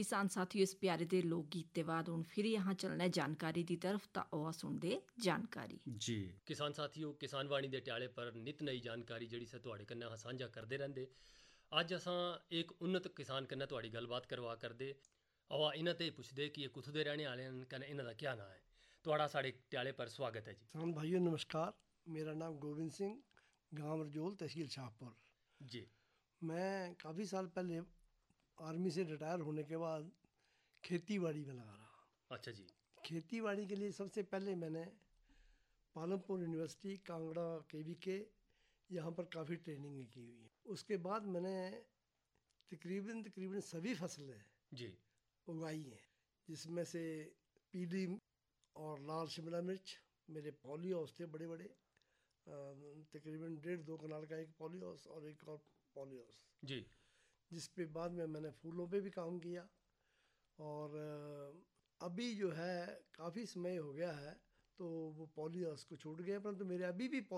किसान साथियों, इस प्यारे दे लोक गीत के बाद हुण फिर यहाँ चलना है जानकारी की तरफ। तो आओ सुनदे जानकारी। जी किसान साथियों, किसान वाणी दे ट्याले पर नित नई जानकारी जिहड़ी सा तुहाडे कन्नै अहां सांझा करदे रहिंदे। अज असां एक उन्नत किसान कन्नै तुहाडी गलबात करवा करदे। आवा इन्हां ते पुछदे कि ये कुत्थों दे रहने वाले हैं, कन्नै इन्हां दा क्या नाम है। तुहाडा साडे ट्याले पर स्वागत है जी। किसान भाइयों नमस्कार। मेरा नाम गोविंद सिंह, गांव रजोल, तहसील शाहपुर। जी मैं काफ़ी साल पहले आर्मी से रिटायर होने के बाद खेती बाड़ी में लगा रहा। अच्छा जी। खेती बाड़ी के लिए सबसे पहले मैंने पालमपुर यूनिवर्सिटी, कांगड़ा, KVK यहाँ पर काफ़ी ट्रेनिंग की हुई है। उसके बाद मैंने तकरीबन सभी फसलें जी उगाई हैं, जिसमें से पीली और लाल शिमला मिर्च, मेरे पॉली हाउस थे बड़े बड़े, तकरीबन 1.5-2 कनाल का एक पॉली हाउस और एक और पॉली हाउस, जी जिस पे बाद में मैंने फूलों पे भी काम किया। और अभी जो है काफ़ी समय हो गया है तो वो पॉली हाउस को छूट गया, परंतु मेरे अभी भी